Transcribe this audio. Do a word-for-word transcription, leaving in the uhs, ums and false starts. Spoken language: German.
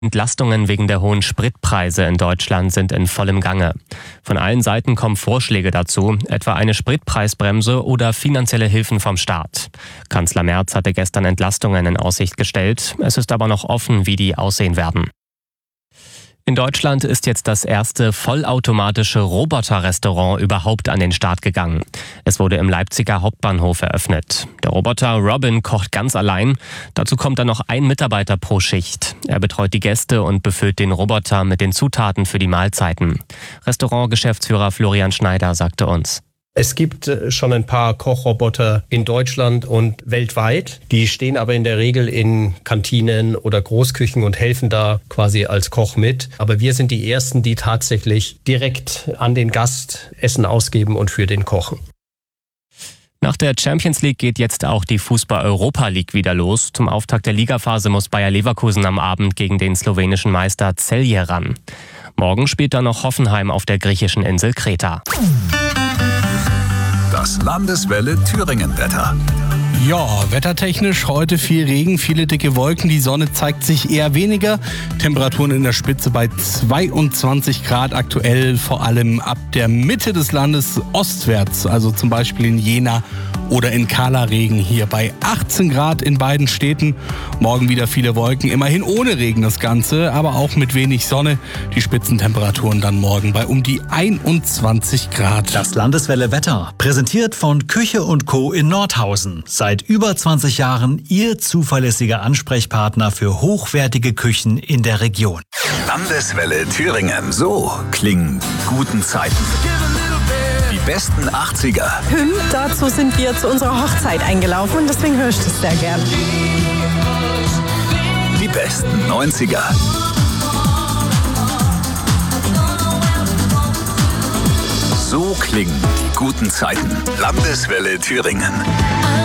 Entlastungen wegen der hohen Spritpreise in Deutschland sind in vollem Gange. Von allen Seiten kommen Vorschläge dazu, etwa eine Spritpreisbremse oder finanzielle Hilfen vom Staat. Kanzler Merz hatte gestern Entlastungen in Aussicht gestellt. Es ist aber noch offen, wie die aussehen werden. In Deutschland ist jetzt das erste vollautomatische Roboter-Restaurant überhaupt an den Start gegangen. Es wurde im Leipziger Hauptbahnhof eröffnet. Der Roboter Robin kocht ganz allein. Dazu kommt dann noch ein Mitarbeiter pro Schicht. Er betreut die Gäste und befüllt den Roboter mit den Zutaten für die Mahlzeiten. Restaurantgeschäftsführer Florian Schneider sagte uns: Es gibt schon ein paar Kochroboter in Deutschland und weltweit. Die stehen aber in der Regel in Kantinen oder Großküchen und helfen da quasi als Koch mit. Aber wir sind die Ersten, die tatsächlich direkt an den Gast Essen ausgeben und für den kochen. Nach der Champions League geht jetzt auch die Fußball-Europa League wieder los. Zum Auftakt der Ligaphase muss Bayer Leverkusen am Abend gegen den slowenischen Meister Celje ran. Morgen spielt dann noch Hoffenheim auf der griechischen Insel Kreta. Das Landeswelle Thüringen-Wetter. Ja, wettertechnisch heute viel Regen, viele dicke Wolken, die Sonne zeigt sich eher weniger. Temperaturen in der Spitze bei zweiundzwanzig Grad aktuell, vor allem ab der Mitte des Landes ostwärts, also zum Beispiel in Jena oder in Kahler Regen, hier bei achtzehn Grad in beiden Städten. Morgen wieder viele Wolken, immerhin ohne Regen das Ganze, aber auch mit wenig Sonne. Die Spitzentemperaturen dann morgen bei um die einundzwanzig Grad. Das Landeswelle Wetter, präsentiert von Küche und Co. in Nordhausen. Seit über zwanzig Jahren Ihr zuverlässiger Ansprechpartner für hochwertige Küchen in der Region. Landeswelle Thüringen. So klingen guten Zeiten. Die besten achtziger. Hymn, dazu sind wir zu unserer Hochzeit eingelaufen und deswegen höre ich das sehr gern. Die besten neunziger. So klingen die guten Zeiten. Landeswelle Thüringen.